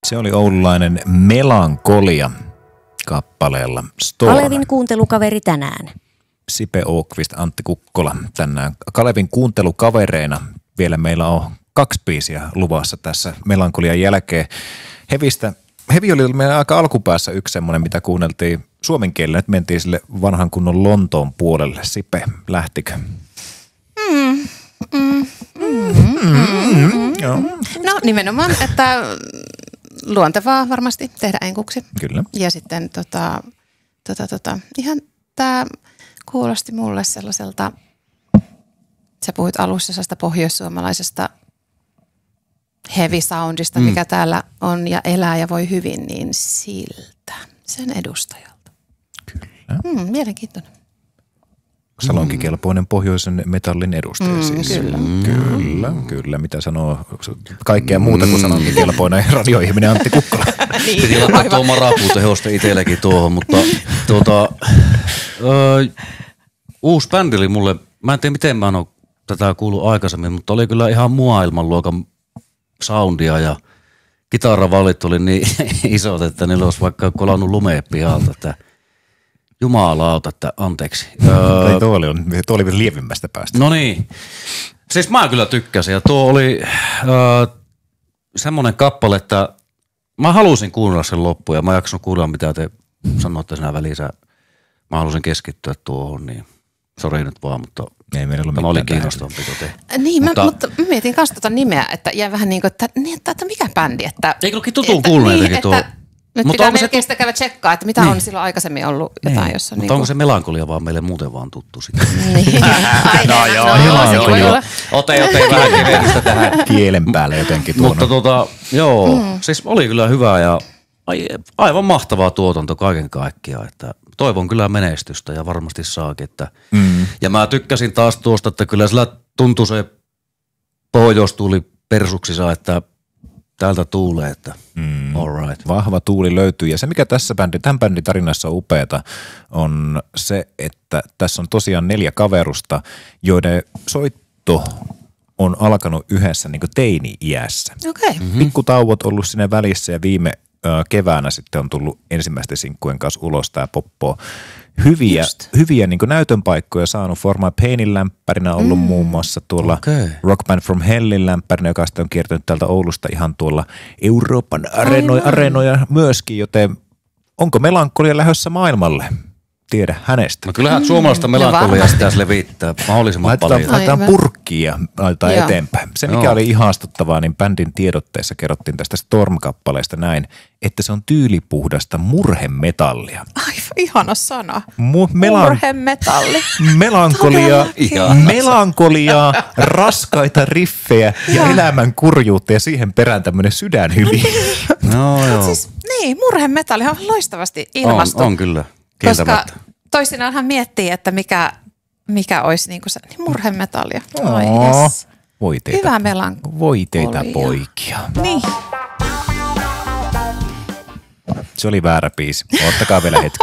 Se oli oululainen Melankolia kappaleella Storm. Kalevin kuuntelukaveri tänään. Sipe Åqvist, Antti Kukkola tänään. Kalevin kuuntelukavereina vielä meillä on 2 biisiä luvassa tässä Melankolian jälkeen. Hevi oli meidän aika alkupäässä yksi semmoinen, mitä kuunneltiin suomen kielellä. Nyt mentiin sille vanhan kunnon Lontoon puolelle. Sipe, lähtikö? No nimenomaan, että luontevaa varmasti tehdä enkuksi. Kyllä. Ja sitten ihan tämä kuulosti mulle sellaiselta, sä puhuit alussa sellaista pohjoissuomalaisesta heavy soundista, mikä täällä on ja elää ja voi hyvin, niin siltä, sen edustajalta. Kyllä. Mielenkiintoinen. Salonkikelpoinen pohjoisen metallin edustaja siis. Kyllä. Mitä sanoo kaikkea muuta kuin salonkikelpoinen radioihminen Antti Kukkola. Niin, piti laittaa tuo marapuutehosta itselläkin tuohon, mutta uusi bändi oli mulle, mä en tiedä miten mä en ole tätä kuullut aikaisemmin, mutta oli kyllä ihan maailmanluokan soundia ja kitaravalit oli niin isot, että niillä olisi vaikka kolannut lumea pihalta, että jumalauta, että anteeksi. Tuo oli lievimmästä päästä. No niin. Siis mä kyllä tykkäsin ja tuo oli semmoinen kappale, että mä halusin kuunnella sen loppuun ja mä jaksanut kuunnella mitä te sanotte siinä välissä. Mä halusin keskittyä tuohon, niin sori nyt vaan, mutta ei meillä ollut tämä oli kiinnostavampi kuin te. Niin, mutta mä mietin kanssa tuota nimeä, että jäi vähän niin kuin, että mikä bändi, että eikö olekin tutun kuulleitakin tuo? Nyt pitää melkein sitä käydä tsekkaa, että mitä on silloin aikaisemmin ollut jotain, jossa mutta onko se Melankolia vaan meille muuten vaan tuttu sitten? Niin. No joo. Ote vähän kevennystä tähän. Kielen päälle jotenkin tuona. Mutta siis oli kyllä hyvä ja aivan mahtavaa tuotanto kaiken kaikkiaan, että toivon kyllä menestystä ja varmasti saakin. Että ja mä tykkäsin taas tuosta, että kyllä sillä tuntui se pohjoistuuli persuksissa, että täältä tuulee, että all right. Vahva tuuli löytyy ja se mikä tämän bändin tarinassa on upeata on se, että tässä on tosiaan 4 kaverusta, joiden soitto on alkanut yhdessä niin kuin teini-iässä. Okei. Pikkutauot ollut siinä välissä ja viime keväänä sitten on tullut ensimmäisten sinkkujen kanssa ulos tää poppo. Hyviä niin kuin näytön paikkoja saanut. Forma Painin lämpärinä ollut muun muassa tuolla Rock Band from Hellin lämpärinä, joka sitten on kiertänyt täältä Oulusta ihan tuolla Euroopan areenoja myöskin, joten onko Melankolia lähdössä maailmalle? Tiedä hänestä. No kyllähän suomalaista melankoliaa pitäisi levittää mahdollisimman paljon. Laitetaan purkkia eteenpäin. Se mikä oli ihastuttavaa, niin bändin tiedotteessa kerrottiin tästä Storm-kappaleesta näin, että se on tyylipuhdasta murhemetallia. Aivan ihana sana. Murhemetalli. Melankoliaa, raskaita riffejä ja elämän kurjuutta ja siihen perään tämmöinen sydänhyvi. No joo. Siis, niin, murhemetalli on loistavasti ilmastu. On kyllä. Koska toisinaanhan miettii, että mikä olisi niin kuin se murhemetallia. Yes. Hyvä melankolia. Voi teitä poikia. Niin. Se oli väärä biisi. Ottakaa vielä hetki.